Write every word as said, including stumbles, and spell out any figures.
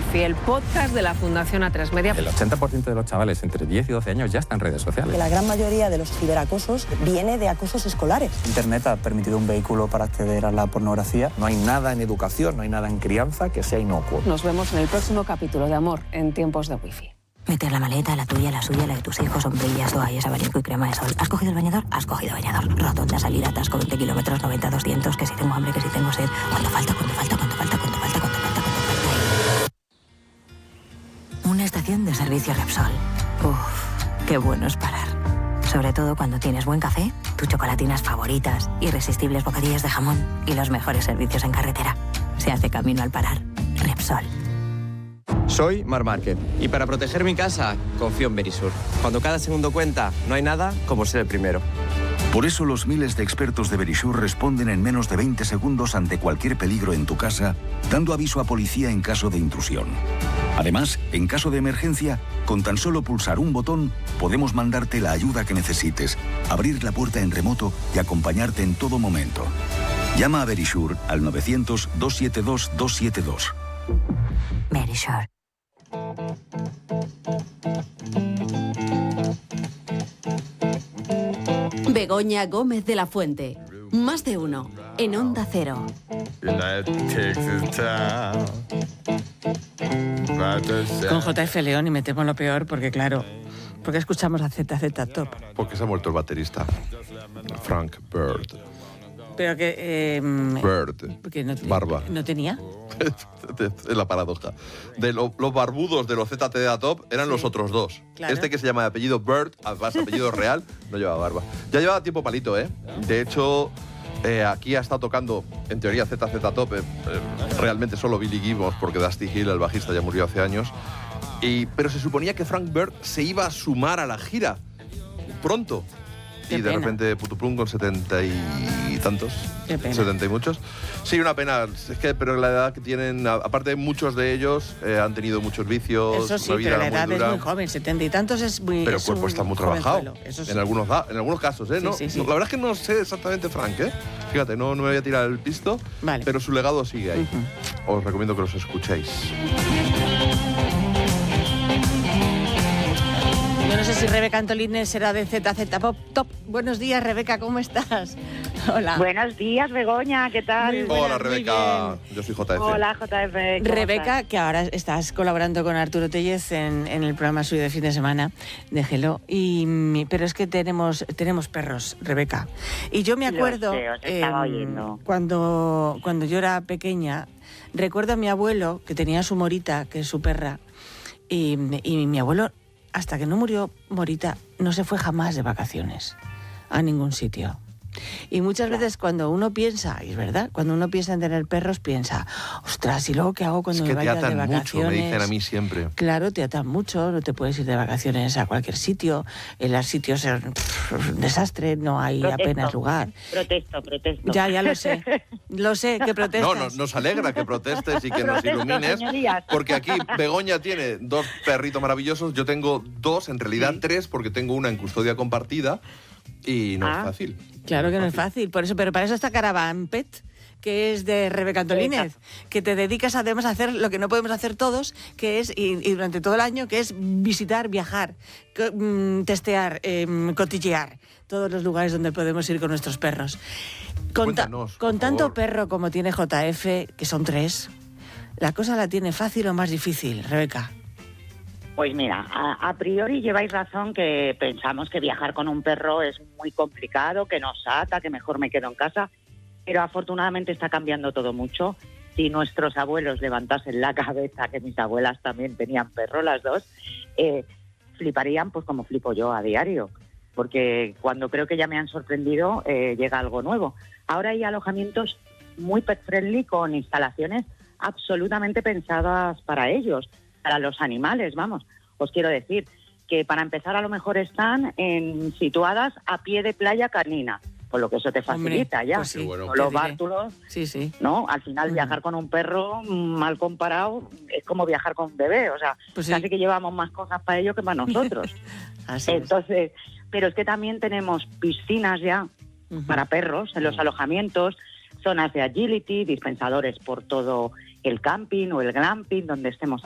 Wifi, el podcast de la Fundación A tres Media. El ochenta por ciento de los chavales entre diez y doce años ya están en redes sociales. Que la gran mayoría de los ciberacosos viene de acosos escolares. Internet ha permitido un vehículo para acceder a la pornografía. No hay nada en educación, no hay nada en crianza que sea inocuo. Nos vemos en el próximo capítulo de Amor en tiempos de Wifi. Meter la maleta, la tuya, la suya, la de tus hijos, sombrillas, toallas, abanico y crema de sol. ¿Has cogido el bañador? Has cogido bañador. Rotonda, salir, atasco, veinte kilómetros, noventa, doscientos, que si tengo hambre, que si tengo sed. ¿Cuánto falta? ¿Cuánto falta? ¿Cuánto falta? ¿Cuánto falta? ¿Cuánto falta? ¿Cuánto falta? Una estación de servicio Repsol. Uf, qué bueno es parar. Sobre todo cuando tienes buen café, tus chocolatinas favoritas, irresistibles bocadillos de jamón y los mejores servicios en carretera. Se hace camino al parar. Repsol. Soy Marc Márquez y para proteger mi casa confío en Verisur. Cuando cada segundo cuenta, no hay nada como ser el primero. Por eso los miles de expertos de Verisur responden en menos de veinte segundos ante cualquier peligro en tu casa, dando aviso a policía en caso de intrusión. Además, en caso de emergencia, con tan solo pulsar un botón, podemos mandarte la ayuda que necesites, abrir la puerta en remoto y acompañarte en todo momento. Llama a Verisur al novecientos, doscientos setenta y dos, doscientos setenta y dos. Verisur. Begoña Gómez de la Fuente. Más de uno. En Onda Cero. Con J F León y me temo lo peor porque, claro, porque escuchamos a Z Z Top. Porque se ha muerto el baterista, Frank Bird. Pero que... Eh, Bird. Porque no te, Barba. ¿No tenía? Es la paradoja. De lo, los barbudos de los Z Z Top eran sí. los otros dos. Claro. Este que se llama de apellido Bird, además apellido real, no llevaba barba. Ya llevaba tiempo palito, ¿eh? De hecho... Eh, aquí ha estado tocando, en teoría, Z Z Top, eh, eh, realmente solo Billy Gibbons, porque Dusty Hill, el bajista, ya murió hace años. Y, pero se suponía que Frank Bird se iba a sumar a la gira pronto. Qué y de pena. repente Putuplum con setenta y tantos. Qué pena. Setenta y muchos. Sí, una pena. Es que, pero la edad que tienen, aparte muchos de ellos eh, han tenido muchos vicios. Eso sí, una vida pero la edad muy es dura. muy joven, setenta y tantos es muy. Pero el es cuerpo un está muy trabajado. Eso sí. En algunos, en algunos casos, ¿eh? Sí, no, sí, sí. no, la verdad es que no sé exactamente Frank, ¿eh? Fíjate, no, no me voy a tirar el pisto, vale. pero su legado sigue ahí. Uh-huh. Os recomiendo que los escuchéis. Yo no sé si Rebeca Antolínez será de Z Z Pop Top. Buenos días, Rebeca, ¿cómo estás? Hola. Buenos días, Begoña, ¿qué tal? Muy buenas, Hola, Rebeca. Yo soy J F. Hola, J F. Rebeca, que ahora estás colaborando con Arturo Tellez en, en el programa suyo de fin de semana de Hello. Y, pero es que tenemos, tenemos perros, Rebeca. Y yo me acuerdo, sé, os estaba eh, oyendo. cuando, cuando yo era pequeña, recuerdo a mi abuelo, que tenía su Morita, que es su perra, y, y mi abuelo, hasta que no murió Morita, no se fue jamás de vacaciones a ningún sitio. Y muchas veces cuando uno piensa, y es verdad, cuando uno piensa en tener perros, piensa, ostras, ¿y luego qué hago cuando es que me vaya te atan de vacaciones? mucho, me dicen a mí siempre. Claro, te atan mucho, no te puedes ir de vacaciones a cualquier sitio, en los sitios es un desastre, no hay protesto, apenas lugar. Protesto, protesto. Ya, ya lo sé, lo sé, que protestas. No, no, nos alegra que protestes y que nos Protesto, ilumines, señorías. porque aquí Begoña tiene dos perritos maravillosos, yo tengo dos, en realidad sí. tres, porque tengo una en custodia compartida y no ah. es fácil. Claro que no es fácil, por eso, pero para eso está Caravan Pet, que es de Rebeca Antolínez, que te dedicas además a hacer lo que no podemos hacer todos, que es, y, y durante todo el año, que es visitar, viajar, co- mm, testear, eh, cotillear todos los lugares donde podemos ir con nuestros perros. Con, ta- Cuéntanos, por con tanto favor. perro como tiene J F, que son tres, ¿la cosa la tiene fácil o más difícil, Rebeca? Pues mira, a, a priori lleváis razón que pensamos que viajar con un perro es muy complicado, que nos ata, que mejor me quedo en casa, pero afortunadamente está cambiando todo mucho. Si nuestros abuelos levantasen la cabeza, que mis abuelas también tenían perro, las dos, eh, fliparían pues como flipo yo a diario, porque cuando creo que ya me han sorprendido, eh, llega algo nuevo. Ahora hay alojamientos muy pet friendly con instalaciones absolutamente pensadas para ellos, para los animales, vamos. Os quiero decir que para empezar a lo mejor están en, situadas a pie de playa canina, por lo que eso te facilita. Hombre, ya. Pues sí, bueno. Los bártulos, sí, sí. ¿no? Al final Uh-huh. viajar con un perro, mal comparado, es como viajar con un bebé. O sea, Pues sí. casi que llevamos más cosas para ellos que para nosotros. Así es. Entonces, pero es que también tenemos piscinas ya Uh-huh. para perros en los alojamientos, zonas de agility, dispensadores por todo el camping o el glamping donde estemos